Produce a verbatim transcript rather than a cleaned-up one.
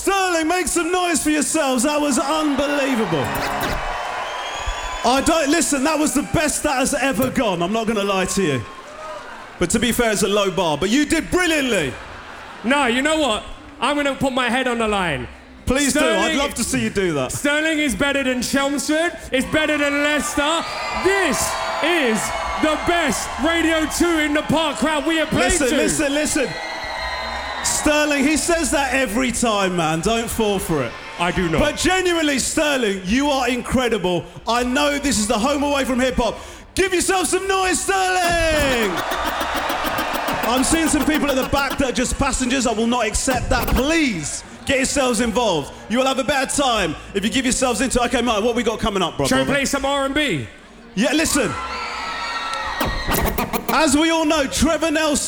Sterling, make some noise for yourselves. That was unbelievable. I don't listen. That was the best that has ever gone. I'm not going to lie to you. But to be fair, it's a low bar. But you did brilliantly. No, you know what? I'm going to put my head on the line. Please Sterling, do. I'd love to see you do that. Sterling is better than Chelmsford. It's better than Leicester. This is the best Radio two in the park crowd we have played listen, to. Listen, listen, listen. Sterling, he says that every time, man. Don't fall for it. I do not. But genuinely, Sterling, you are incredible. I know this is the home away from hip-hop. Give yourself some noise, Sterling! I'm seeing some people at the back that are just passengers. I will not accept that. Please, get yourselves involved. You will have a better time if you give yourselves into... OK, Mike, what we got coming up, bro? Shall we play some R and B? Yeah, listen. As we all know, Trevor Nelson...